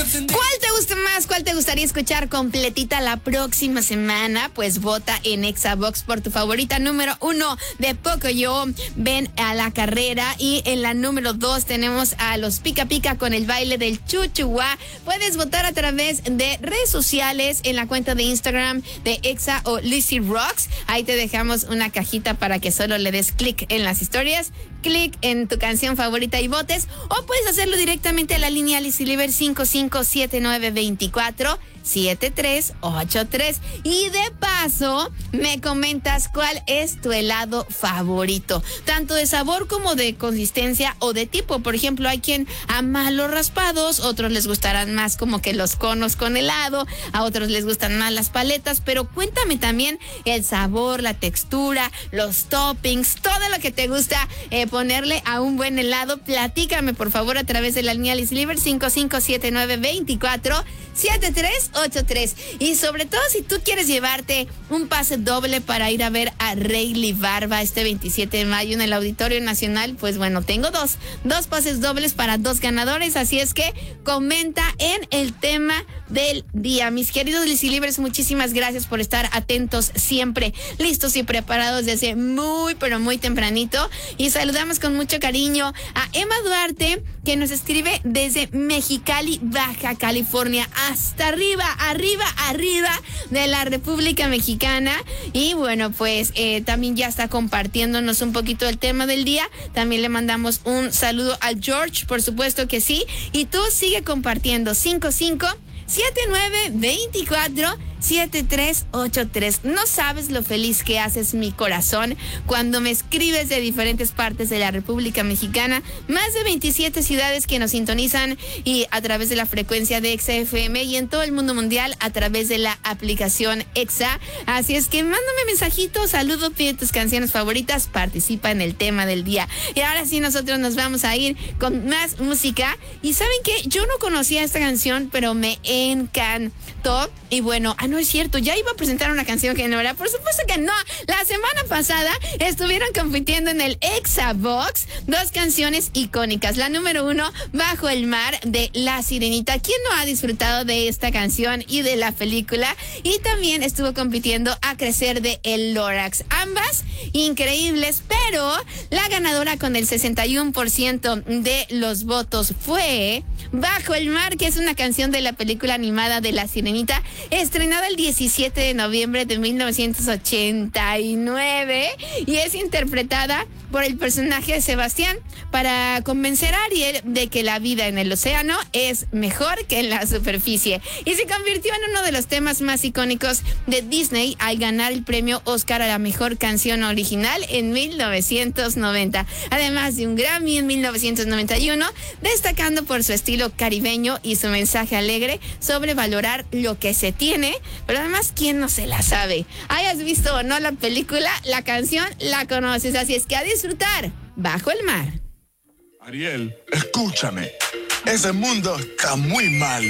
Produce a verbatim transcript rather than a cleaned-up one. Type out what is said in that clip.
¿Cuál te gusta más? ¿Cuál te gustaría escuchar completita la próxima semana? Pues vota en Exabox por tu favorita. Número uno de Pocoyo, Ven a la Carrera. Y en la número dos tenemos a los Pica Pica con el baile del chuchuá. Puedes votar a través de redes sociales en la cuenta de Instagram de Exa o Lizzy Rocks. Ahí te dejamos una cajita para que solo le des clic en las historias, clic en tu canción favorita y votes, o puedes hacerlo directamente a la línea Lizzy Liver cinco cinco siete nueve dos cuatro siete tres ocho tres. Y de paso me comentas cuál es tu helado favorito, tanto de sabor como de consistencia o de tipo. Por ejemplo, hay quien ama los raspados, otros les gustarán más como que los conos con helado, a otros les gustan más las paletas, pero cuéntame también el sabor, la textura, los toppings, todo lo que te gusta eh, ponerle a un buen helado. Platícame por favor a través de la línea Lizzy Liver cinco cinco siete nueve dos cuatro siete tres ocho tres. Y sobre todo si tú quieres llevarte un pase doble para ir a ver a Rayleigh Barba este veintisiete de mayo en el Auditorio Nacional, pues bueno, tengo dos, dos pases dobles para dos ganadores, así es que comenta en el tema del día. Mis queridos Lizzy Livers, muchísimas gracias por estar atentos siempre, listos y preparados desde muy, pero muy tempranito. Y saludamos con mucho cariño a Emma Duarte, que nos escribe desde Mexicali, Baja California, hasta arriba, arriba, arriba de la República Mexicana. Y bueno, pues eh, también ya está compartiéndonos un poquito el tema del día. También le mandamos un saludo a George, por supuesto que sí. Y tú sigue compartiendo cinco cinco siete nueve dos cuatro siete tres ocho tres. No sabes lo feliz que haces mi corazón cuando me escribes de diferentes partes de la República Mexicana, más de veintisiete ciudades que nos sintonizan y a través de la frecuencia de Exa F M, y en todo el mundo mundial a través de la aplicación Exa. Así es que mándame mensajitos, saludo, pide tus canciones favoritas, participa en el tema del día. Y ahora sí, nosotros nos vamos a ir con más música. Y ¿saben qué? Yo no conocía esta canción, pero me encantó. Y bueno, ah, no es cierto, ya iba a presentar una canción que no era, por supuesto que no. La semana pasada estuvieron compitiendo en el Exabox dos canciones icónicas. La número uno, Bajo el Mar, de La Sirenita. ¿Quién no ha disfrutado de esta canción y de la película? Y también estuvo compitiendo A Crecer, de El Lorax. Ambas increíbles, pero la ganadora con el sesenta y uno por ciento de los votos fue Bajo el Mar, que es una canción de la película animada de La Sirenita, estrenada el diecisiete de noviembre de mil novecientos ochenta y nueve, y es interpretada por el personaje de Sebastián para convencer a Ariel de que la vida en el océano es mejor que en la superficie, y se convirtió en uno de los temas más icónicos de Disney al ganar el premio Oscar a la mejor canción original en mil novecientos noventa, además de un Grammy en mil novecientos noventa y uno, destacando por su estilo caribeño y su mensaje alegre sobre valorar lo que se tiene, pero además, ¿quién no se la sabe? Hayas visto o no la película, la canción la conoces, así es que a disfrutar Bajo el Mar. Ariel, escúchame, ese mundo está muy mal.